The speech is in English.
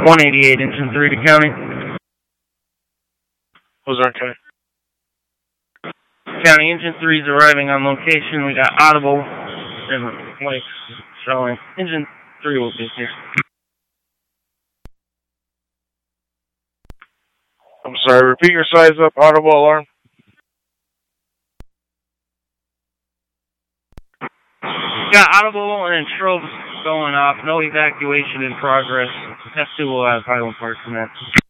188, engine 3 to county. Ozark County. County, engine 3 is arriving on location. We got audible and lights showing. Engine 3 will be here. I'm sorry, repeat your size up, audible alarm. Got audible and strobes going off. No evacuation in progress. F2 will have Highland Park from that.